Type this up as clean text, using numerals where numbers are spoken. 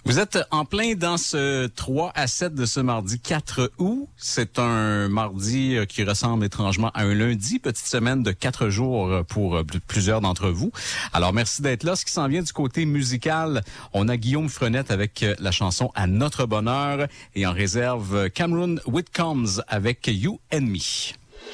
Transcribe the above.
Vous êtes en plein dans ce 3 à 7 de ce mardi 4 août. C'est un mardi qui ressemble étrangement à un lundi, petite semaine de 4 jours pour plusieurs d'entre vous. Alors, merci d'être là. Ce qui s'en vient du côté musical, on a Guillaume Frenette avec la chanson « À notre bonheur » et en réserve Cameron Whitcombs avec « You and Me ».